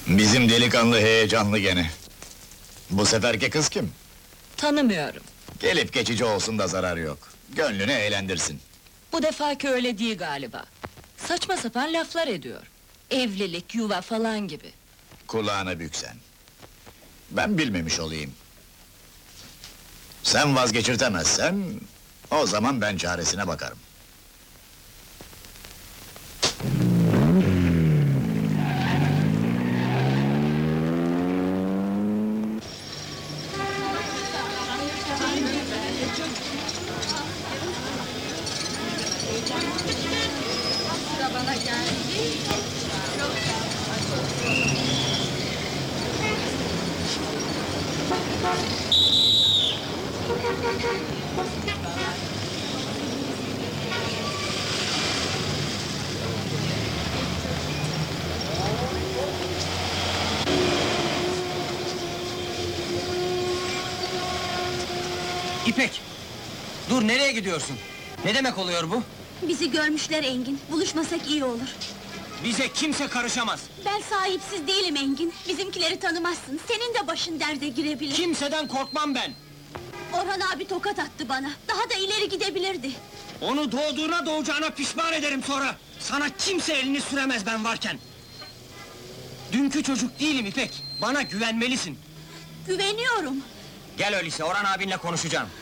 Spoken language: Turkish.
Bizim delikanlı heyecanlı gene. Bu seferki kız kim? Tanımıyorum. Gelip geçici olsun da zararı yok. Gönlünü eğlendirsin. Bu defaki öyle değil galiba. Saçma sapan laflar ediyor. Evlilik, yuva falan gibi. Kulağını büksen. Ben bilmemiş olayım. Sen vazgeçirtemezsen... ...o zaman ben çaresine bakarım. İpek! Dur, nereye gidiyorsun? Ne demek oluyor bu? Bizi görmüşler Engin, buluşmasak iyi olur. Bize kimse karışamaz! Ben sahipsiz değilim Engin, bizimkileri tanımazsın, senin de başın derde girebilir. Kimseden korkmam ben! Orhan abi tokat attı bana, daha da ileri gidebilirdi. Onu doğduğuna doğacağına pişman ederim sonra! Sana kimse elini süremez ben varken! Dünkü çocuk değilim İpek, bana güvenmelisin! Güveniyorum. Gel öyleyse, Orhan abinle konuşacağım.